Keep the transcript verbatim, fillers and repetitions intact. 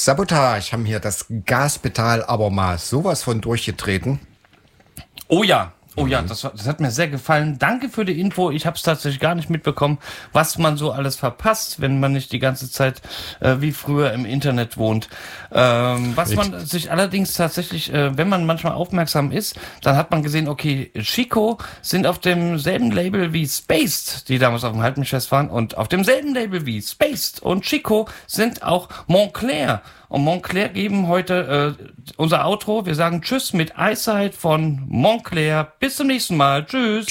Sabotage haben hier das Gaspedal aber mal sowas von durchgetreten. Oh ja, oh ja, das, das hat mir sehr gefallen. Danke für die Info. Ich habe es tatsächlich gar nicht mitbekommen, was man so alles verpasst, wenn man nicht die ganze Zeit äh, wie früher im Internet wohnt. Ähm, was Richtig. man sich allerdings tatsächlich, äh, wenn man manchmal aufmerksam ist, dann hat man gesehen, okay, Chico sind auf demselben Label wie Spaced, die damals auf dem Halbmischfest waren, und auf demselben Label wie Spaced und Chico sind auch Montclair. Und Montclair geben heute äh, unser Outro. Wir sagen Tschüss mit Eyesight von Montclair. Bis zum nächsten Mal. Tschüss.